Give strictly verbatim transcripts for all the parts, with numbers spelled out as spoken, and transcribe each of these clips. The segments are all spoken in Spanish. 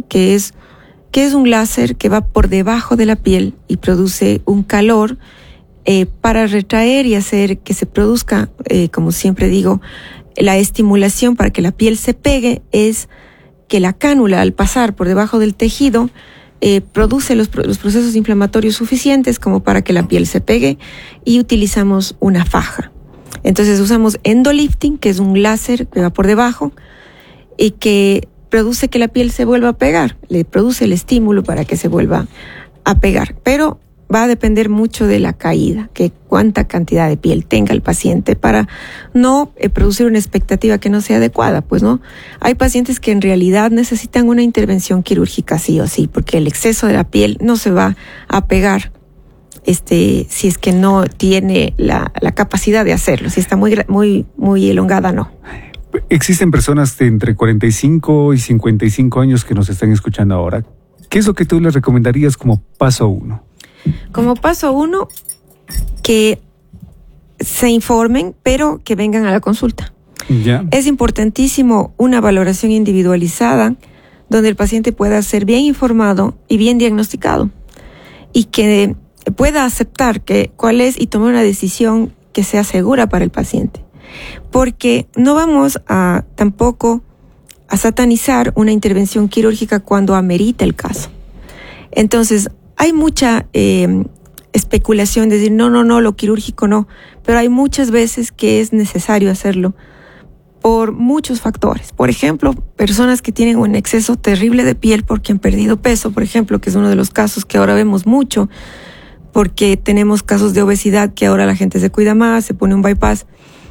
que es, que es un láser que va por debajo de la piel y produce un calor eh, para retraer y hacer que se produzca, eh, como siempre digo, la estimulación para que la piel se pegue es que la cánula, al pasar por debajo del tejido, eh, produce los, los procesos inflamatorios suficientes como para que la piel se pegue, y utilizamos una faja. Entonces usamos endolifting, que es un láser que va por debajo y que produce que la piel se vuelva a pegar, le produce el estímulo para que se vuelva a pegar, pero va a depender mucho de la caída, que cuánta cantidad de piel tenga el paciente para no eh, producir una expectativa que no sea adecuada, pues no. Hay pacientes que en realidad necesitan una intervención quirúrgica sí o sí, porque el exceso de la piel no se va a pegar este si es que no tiene la, la capacidad de hacerlo, si está muy, muy, muy elongada, no. Existen personas de entre cuarenta y cinco y cincuenta y cinco años que nos están escuchando ahora. ¿Qué es lo que tú les recomendarías como paso uno? Como paso uno, que se informen, pero que vengan a la consulta. Ya. Es importantísimo una valoración individualizada donde el paciente pueda ser bien informado y bien diagnosticado y que pueda aceptar que cuál es y tomar una decisión que sea segura para el paciente. Porque no vamos a tampoco a satanizar una intervención quirúrgica cuando amerita el caso. Entonces, hay mucha eh, especulación de decir, no, no, no, lo quirúrgico no, pero hay muchas veces que es necesario hacerlo por muchos factores. Por ejemplo, personas que tienen un exceso terrible de piel porque han perdido peso, por ejemplo, que es uno de los casos que ahora vemos mucho, porque tenemos casos de obesidad que ahora la gente se cuida más, se pone un bypass,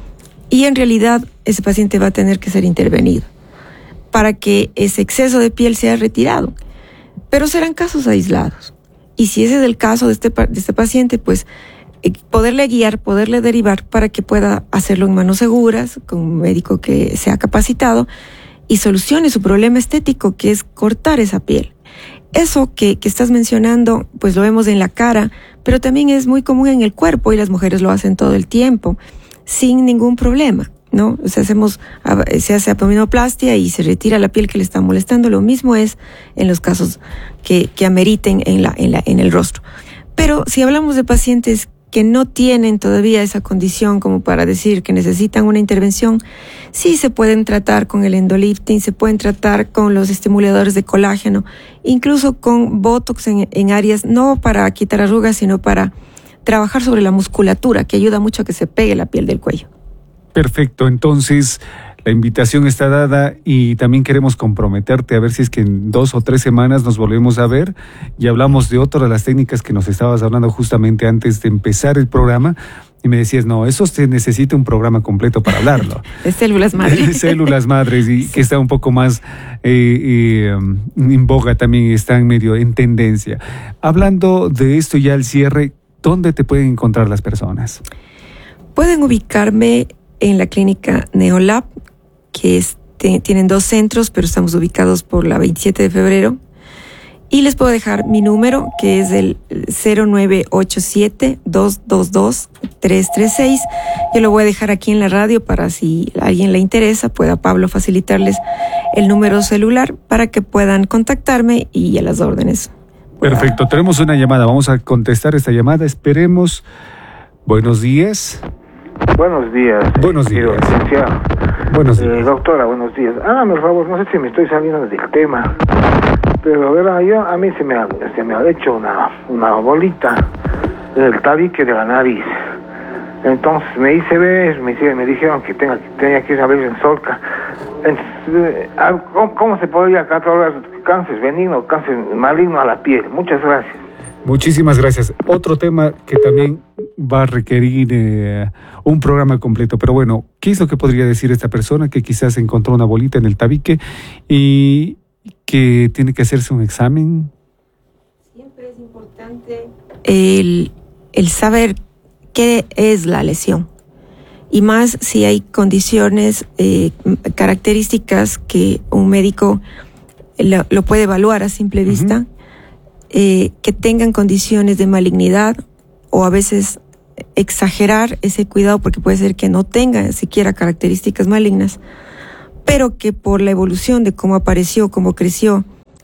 y en realidad ese paciente va a tener que ser intervenido para que ese exceso de piel sea retirado. Pero serán casos aislados. Y si ese es el caso de este, de este paciente, pues eh, poderle guiar, poderle derivar para que pueda hacerlo en manos seguras, con un médico que sea capacitado y solucione su problema estético, que es cortar esa piel. Eso que, que estás mencionando, pues lo vemos en la cara, pero también es muy común en el cuerpo y las mujeres lo hacen todo el tiempo, sin ningún problema, ¿no? O sea, hacemos, se hace abdominoplastia y se retira la piel que le está molestando. Lo mismo es en los casos que, que ameriten en la, en la, en el rostro. Pero si hablamos de pacientes que no tienen todavía esa condición como para decir que necesitan una intervención, sí se pueden tratar con el endolifting, se pueden tratar con los estimuladores de colágeno, incluso con botox en, en áreas, no para quitar arrugas, sino para trabajar sobre la musculatura, que ayuda mucho a que se pegue la piel del cuello. Perfecto, entonces la invitación está dada y también queremos comprometerte a ver si es que en dos o tres semanas nos volvemos a ver y hablamos de otra de las técnicas que nos estabas hablando justamente antes de empezar el programa y me decías, no, eso se necesita un programa completo para hablarlo. De células madres. Células madres y que está un poco más eh, eh, en boga también, está en medio, en tendencia. Hablando de esto ya al cierre, ¿dónde te pueden encontrar las personas? Pueden ubicarme en la clínica Neolab, que es, te, tienen dos centros, pero estamos ubicados por la veintisiete de febrero. Y les puedo dejar mi número, que es el cero nueve ocho siete, dos dos dos, tres tres seis. Yo lo voy a dejar aquí en la radio para si a alguien le interesa, pueda Pablo facilitarles el número celular para que puedan contactarme y a las órdenes. Perfecto, tenemos una llamada, vamos a contestar esta llamada, esperemos. Buenos días. Buenos días. Buenos días. Licenciado. Buenos días. Eh, doctora, buenos días. Hágame el favor, no sé si me estoy saliendo del tema, pero a ver, yo, a mí se me ha, se me ha hecho una, una bolita en el tabique de la nariz. Entonces me hice ver, me, me dijeron que tenga, tenía que ir a ver en Solca. Entonces, ¿cómo, ¿Cómo se podría catalogar cáncer benigno o cáncer maligno a la piel? Muchas gracias. Muchísimas gracias. Otro tema que también va a requerir eh, un programa completo, pero bueno, ¿qué es lo que podría decir esta persona que quizás encontró una bolita en el tabique y que tiene que hacerse un examen? Siempre es importante el, el saber qué es la lesión y más si hay condiciones, eh, características que un médico lo, lo puede evaluar a simple vista. Uh-huh. Eh, que tengan condiciones de malignidad o a veces exagerar ese cuidado porque puede ser que no tenga siquiera características malignas, pero que por la evolución de cómo apareció, cómo creció,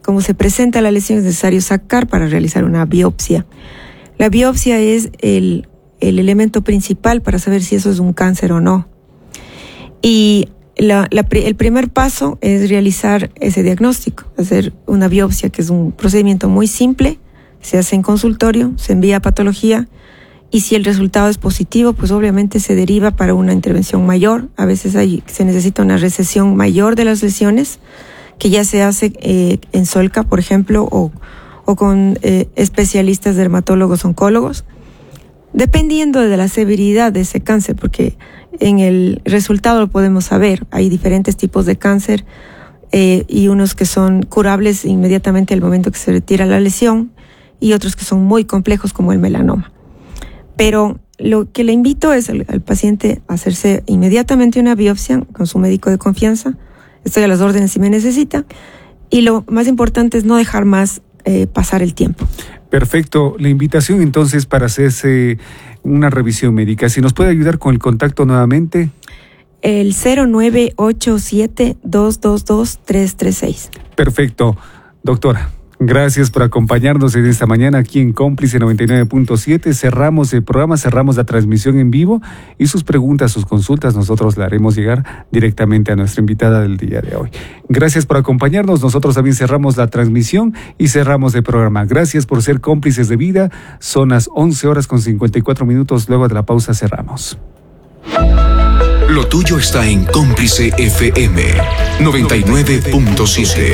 como se presenta la lesión, es necesario sacar para realizar una biopsia. La biopsia es el, el elemento principal para saber si eso es un cáncer o no. Y la, la, el primer paso es realizar ese diagnóstico, hacer una biopsia, que es un procedimiento muy simple, se hace en consultorio, se envía a patología, y si el resultado es positivo, pues obviamente se deriva para una intervención mayor. A veces hay, se necesita una recesión mayor de las lesiones, que ya se hace eh, en Solca, por ejemplo, o, o con eh, especialistas dermatólogos oncólogos, dependiendo de la severidad de ese cáncer, porque en el resultado lo podemos saber. Hay diferentes tipos de cáncer eh, y unos que son curables inmediatamente al momento que se retira la lesión, y otros que son muy complejos, como el melanoma. Pero lo que le invito es al, al paciente a hacerse inmediatamente una biopsia con su médico de confianza. Estoy a las órdenes si me necesita. Y lo más importante es no dejar más eh, pasar el tiempo. Perfecto. La invitación entonces para hacerse una revisión médica. Si nos puede ayudar con el contacto nuevamente. El cero nueve ocho siete, dos dos dos, tres tres seis. Perfecto. Doctora, gracias por acompañarnos en esta mañana aquí en Cómplice noventa y nueve punto siete. Cerramos el programa, cerramos la transmisión en vivo, y sus preguntas, sus consultas, nosotros la haremos llegar directamente a nuestra invitada del día de hoy. Gracias por acompañarnos. Nosotros también cerramos la transmisión y cerramos el programa. Gracias por ser cómplices de vida. Son las once horas con cincuenta y cuatro minutos. Luego de la pausa cerramos. Lo tuyo está en Cómplice F M noventa y nueve punto siete.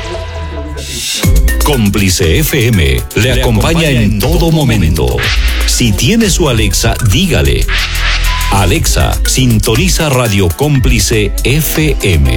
Cómplice F M le acompaña en todo momento. Si tiene su Alexa, dígale: Alexa, sintoniza Radio Cómplice F M.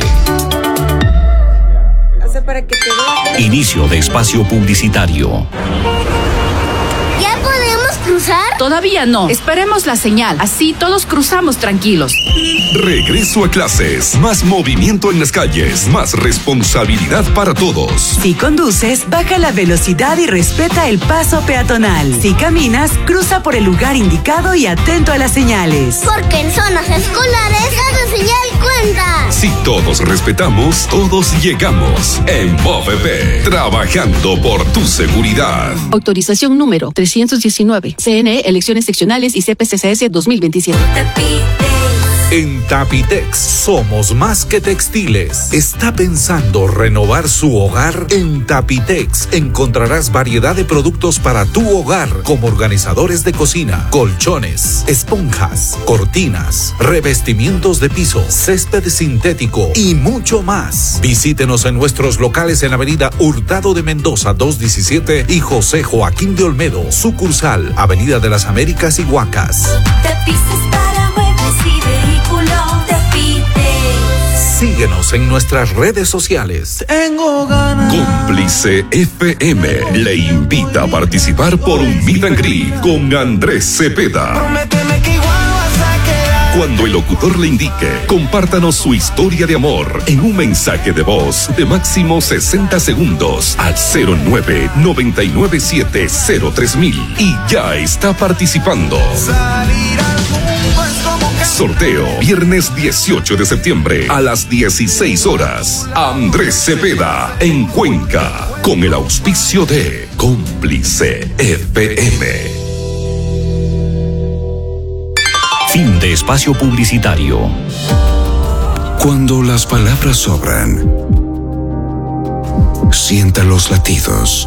Inicio de espacio publicitario. ¿Ya podemos cruzar? Todavía no. Esperemos la señal. Así todos cruzamos tranquilos. Regreso a clases. Más movimiento en las calles. Más responsabilidad para todos. Si conduces, baja la velocidad y respeta el paso peatonal. Si caminas, cruza por el lugar indicado y atento a las señales. Porque en zonas escolares cada señal cuenta. Si todos respetamos, todos llegamos. En B O V P, trabajando por tu seguridad. Autorización número trescientos diecinueve. C N E, elecciones seccionales y C P C C S dos mil veintisiete. En Tapitex somos más que textiles. ¿Está pensando renovar su hogar? En Tapitex encontrarás variedad de productos para tu hogar, como organizadores de cocina, colchones, esponjas, cortinas, revestimientos de piso, césped sintético y mucho más. Visítenos en nuestros locales en Avenida Hurtado de Mendoza doscientos diecisiete y José Joaquín de Olmedo, sucursal Avenida de las Américas y Huacas. Tapices para muebles y vehículos. Síguenos en nuestras redes sociales. Tengo ganas. Cómplice F M le invita a participar por un meet and greet con Andrés Cepeda. Prométeme que igual vas a quedar. Cuando el locutor le indique, compártanos su historia de amor en un mensaje de voz de máximo sesenta segundos al cero nueve, nueve nueve siete, cero tres mil y ya está participando. Salir al mundo es como que... Sorteo, viernes dieciocho de septiembre a las dieciséis horas. Andrés Cepeda en Cuenca, con el auspicio de Cómplice F M. Fin de espacio publicitario. Cuando las palabras sobran, sienta los latidos.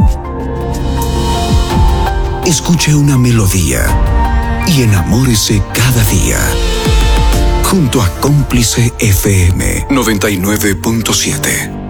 Escuche una melodía y enamórese cada día. Junto a Cómplice F M noventa y nueve punto siete.